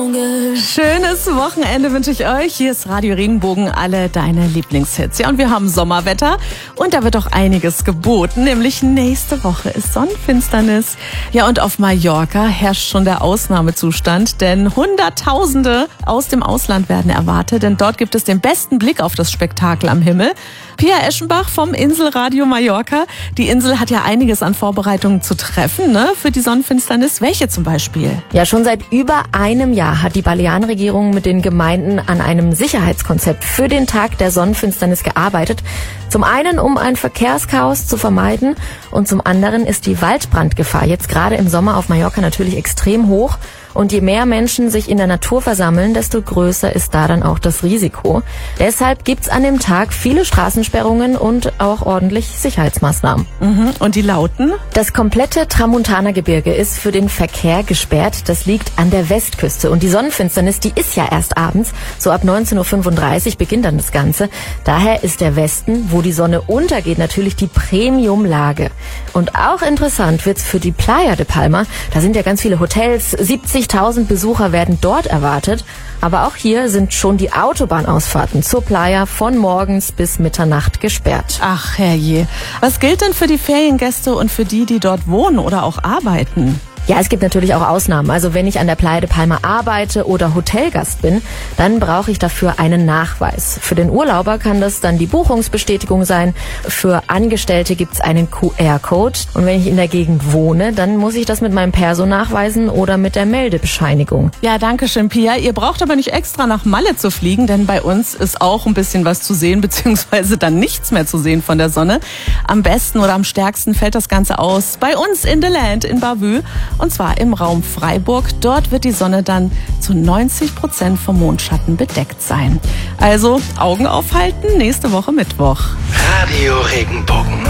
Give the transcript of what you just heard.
Schönes Wochenende wünsche ich euch. Hier ist Radio Regenbogen, alle deine Lieblingshits. Ja, und wir haben Sommerwetter und da wird auch einiges geboten, nämlich nächste Woche ist Sonnenfinsternis. Ja, und auf Mallorca herrscht schon der Ausnahmezustand, denn Hunderttausende aus dem Ausland werden erwartet, denn dort gibt es den besten Blick auf das Spektakel am Himmel. Pia Eschenbach vom Inselradio Mallorca. Die Insel hat ja einiges an Vorbereitungen zu treffen, ne, für die Sonnenfinsternis. Welche zum Beispiel? Ja, schon seit über einem Jahr hat die Balearenregierung mit den Gemeinden an einem Sicherheitskonzept für den Tag der Sonnenfinsternis gearbeitet. Zum einen, um ein Verkehrschaos zu vermeiden und zum anderen ist die Waldbrandgefahr jetzt gerade im Sommer auf Mallorca natürlich extrem hoch. Und je mehr Menschen sich in der Natur versammeln, desto größer ist da dann auch das Risiko. Deshalb gibt's an dem Tag viele Straßensperrungen und auch ordentlich Sicherheitsmaßnahmen. Und die lauten? Das komplette Tramontana-Gebirge ist für den Verkehr gesperrt. Das liegt an der Westküste. Und die Sonnenfinsternis, die ist ja erst abends. So ab 19.35 Uhr beginnt dann das Ganze. Daher ist der Westen, wo die Sonne untergeht, natürlich die Premium-Lage. Und auch interessant wird's für die Playa de Palma. Da sind ja ganz viele Hotels, 70.000 Besucher werden dort erwartet. Aber auch hier sind schon die Autobahnausfahrten zur Playa von morgens bis Mitternacht gesperrt. Ach herrje. Was gilt denn für die Feriengäste und für die dort wohnen oder auch arbeiten? Ja, es gibt natürlich auch Ausnahmen. Also wenn ich an der Playa de Palma arbeite oder Hotelgast bin, dann brauche ich dafür einen Nachweis. Für den Urlauber kann das dann die Buchungsbestätigung sein. Für Angestellte gibt's einen QR-Code. Und wenn ich in der Gegend wohne, dann muss ich das mit meinem Perso nachweisen oder mit der Meldebescheinigung. Ja, danke schön, Pia. Ihr braucht aber nicht extra nach Malle zu fliegen, denn bei uns ist auch ein bisschen was zu sehen, beziehungsweise dann nichts mehr zu sehen von der Sonne. Am besten oder am stärksten fällt das Ganze aus bei uns in The Land in Bavü. Und zwar im Raum Freiburg. Dort wird die Sonne dann zu 90% vom Mondschatten bedeckt sein. Also Augen aufhalten, nächste Woche Mittwoch. Radio Regenbogen.